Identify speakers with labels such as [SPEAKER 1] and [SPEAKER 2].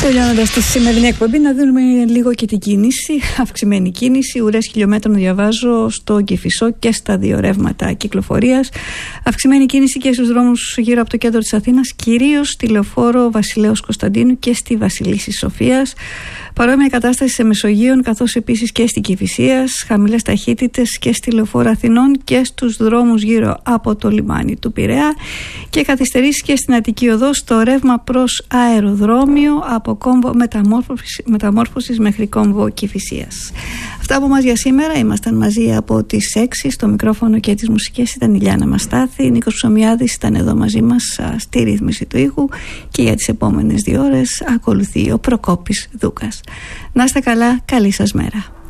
[SPEAKER 1] Τελειώνοντας τη σημερινή εκπομπή, να δούμε λίγο και την κίνηση. Αυξημένη κίνηση, ουρές χιλιόμετρων διαβάζω στο Κηφισό και στα δύο ρεύματα κυκλοφορίας. Αυξημένη κίνηση και στους δρόμους γύρω από το κέντρο της Αθήνας, κυρίως στη λεωφόρο Βασιλέως Κωνσταντίνου και στη Βασιλίσσης Σοφίας. Παρόμοια κατάσταση σε Μεσογείων, καθώς επίσης και στην Κηφισίας. Χαμηλές ταχύτητες και στη λεωφόρο Αθηνών και στους δρόμους γύρω από το λιμάνι του Πειραιά. Και καθυστερήσεις και στην Αττική Οδό στο ρεύμα προς αεροδρόμιο από κόμβο μεταμόρφωσης μέχρι κόμβο Κηφισίας. Αυτά από μας για σήμερα. Ήμασταν μαζί από τις 6. Στο μικρόφωνο και τις μουσικές ήταν η Λιάννα Μαστάθη. Νίκος Ψωμιάδης ήταν εδώ μαζί μας στη ρύθμιση του ήχου. Και για τις επόμενες 2 ώρες ακολουθεί ο Προκόπης Δούκας. Να είστε καλά, καλή σας μέρα.